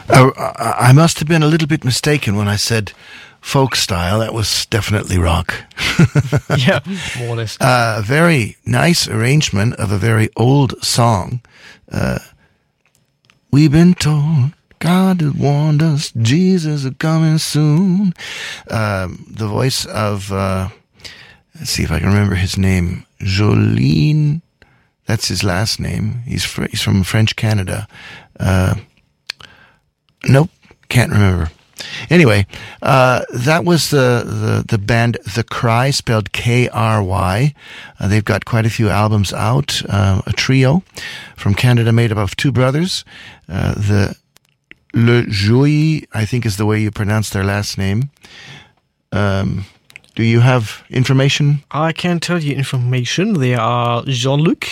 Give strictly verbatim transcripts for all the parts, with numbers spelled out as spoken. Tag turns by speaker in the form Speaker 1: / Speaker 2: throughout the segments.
Speaker 1: Uh, I must have been a little bit mistaken when I said folk style. That was definitely rock.
Speaker 2: Yeah, more or less.
Speaker 1: A uh, very nice arrangement of a very old song. Uh, we've been told God has warned us, Jesus is coming soon. Um, the voice of, uh, let's see if I can remember his name, Jolene. That's his last name. He's fr- he's from French Canada. Uh, nope, can't remember. Anyway, uh, that was the, the, the band The Cry, spelled K R Y. Uh, they've got quite a few albums out, uh, a trio from Canada made up of two brothers. Uh, the Le Jouy, I think is the way you pronounce their last name. Um, do you have information?
Speaker 2: I can tell you information. They are Jean-Luc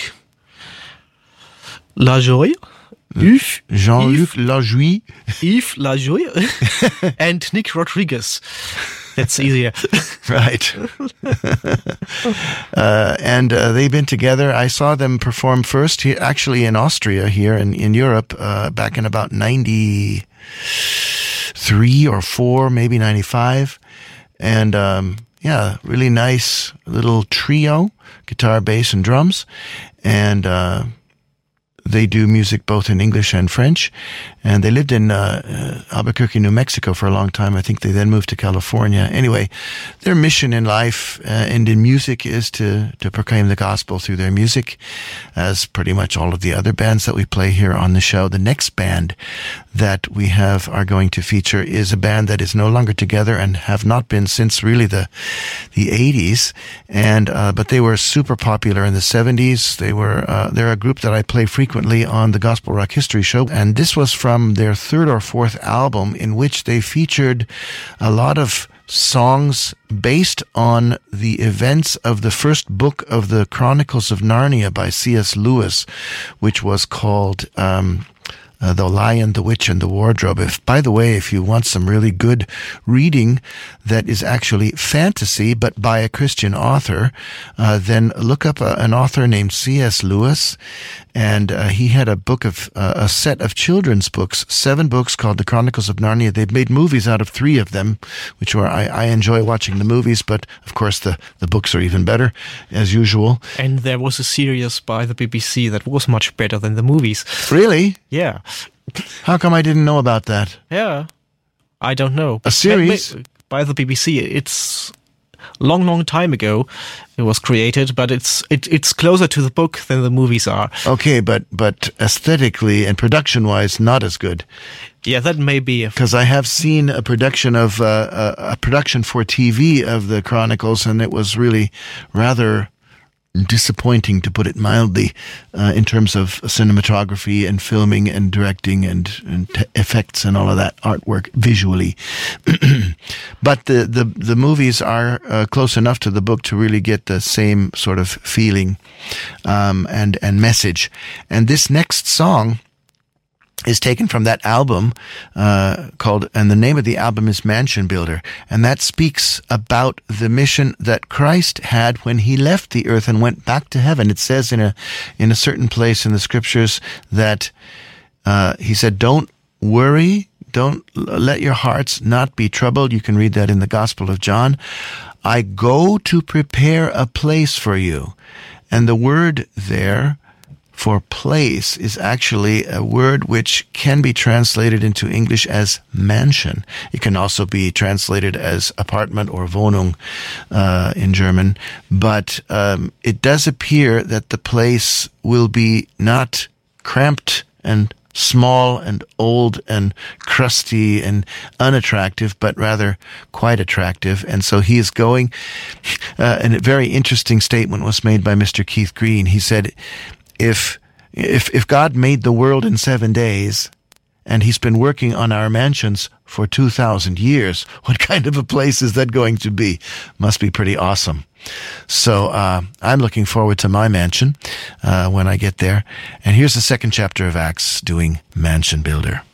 Speaker 2: Lajoie, Yves,
Speaker 1: Jean-Luc Lajoie,
Speaker 2: Yves Lajoie, and Nick Rodriguez. That's easier.
Speaker 1: Right. uh, and uh, they've been together. I saw them perform first here, actually in Austria here in, in Europe, uh, back in about ninety-three or four, maybe ninety-five. And, um, yeah, really nice little trio, guitar, bass, and drums. And, uh, they do music both in English and French, and they lived in uh, uh, Albuquerque, New Mexico for a long time. I think they then moved to California. Anyway, their mission in life uh, and in music is to, to proclaim the gospel through their music, as pretty much all of the other bands that we play here on the show. The next band that we have are going to feature is a band that is no longer together and have not been since really the the eighties, and uh, but they were super popular in the seventies. They were uh, they're a group that I play frequently on the Gospel Rock History Show, and this was from their third or fourth album, in which they featured a lot of songs based on the events of the first book of the Chronicles of Narnia by C S Lewis, which was called um Uh, The Lion, the Witch, and the Wardrobe. If, by the way, if you want some really good reading that is actually fantasy, but by a Christian author, uh, then look up a, an author named C S Lewis, and uh, he had a book of, uh, a set of children's books, seven books called The Chronicles of Narnia. They've made movies out of three of them, which were, I, I enjoy watching the movies, but of course the, the books are even better, as usual.
Speaker 2: And there was a series by the B B C that was much better than the movies.
Speaker 1: Really?
Speaker 2: Yeah.
Speaker 1: How come I didn't know about that?
Speaker 2: Yeah. I don't know.
Speaker 1: A series?
Speaker 2: By the B B C. It's long, long time ago it was created, but it's it, it's closer to the book than the movies are.
Speaker 1: Okay, but but aesthetically and production-wise, not as good.
Speaker 2: Yeah, that may be.
Speaker 1: Because I have seen a production of uh, a, a production for T V of the Chronicles, and it was really rather disappointing, to put it mildly, uh, in terms of cinematography and filming and directing and, and t- effects and all of that artwork visually. But the, the, the movies are uh, close enough to the book to really get the same sort of feeling um, and, and message. And this next song is taken from that album uh called, and the name of the album is Mansion Builder, and that speaks about the mission that Christ had when he left the earth and went back to heaven. It says in a in a certain place in the scriptures that uh he said, don't worry, don't let your hearts not be troubled. You can read that in the Gospel of John. I go to prepare a place for you. And the word there for place is actually a word which can be translated into English as mansion. It can also be translated as apartment or Wohnung uh, in German. But um, it does appear that the place will be not cramped and small and old and crusty and unattractive, but rather quite attractive. And so he is going, uh, and a very interesting statement was made by Mister Keith Green. He said, If, if, if God made the world in seven days and he's been working on our mansions for two thousand years, what kind of a place is that going to be? Must be pretty awesome. So, uh, I'm looking forward to my mansion, uh, when I get there. And here's the second chapter of Acts doing Mansion Builder.